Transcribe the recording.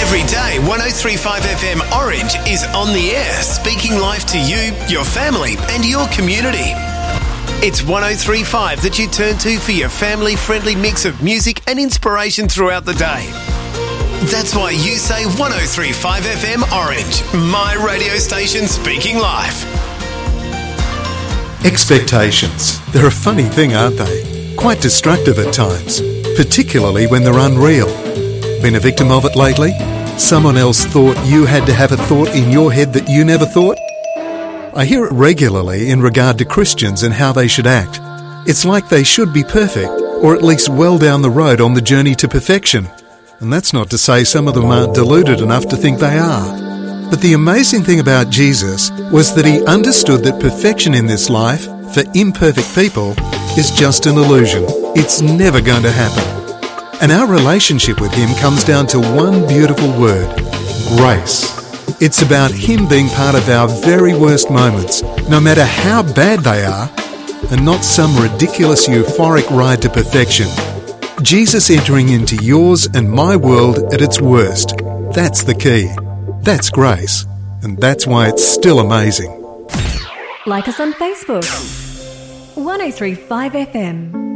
Every day, 103.5 FM Orange is on the air, speaking life to you, your family and your community. It's 103.5 that you turn to for your family-friendly mix of music and inspiration throughout the day. That's why you say 103.5 FM Orange, my radio station speaking life. Expectations. They're a funny thing, aren't they? Quite destructive at times, particularly when they're unreal. Been a victim of it lately? Someone else thought you had to have a thought in your head that you never thought? I hear it regularly in regard to Christians and how they should act. It's like they should be perfect, or at least well down the road on the journey to perfection. And that's not to say some of them aren't deluded enough to think they are. But the amazing thing about Jesus was that he understood that perfection in this life, for imperfect people, is just an illusion. It's never going to happen. And our relationship with him comes down to one beautiful word: grace. It's about him being part of our very worst moments, no matter how bad they are, and not some ridiculous euphoric ride to perfection. Jesus entering into yours and my world at its worst. That's the key. That's grace. And that's why it's still amazing. Like us on Facebook. 103.5 FM.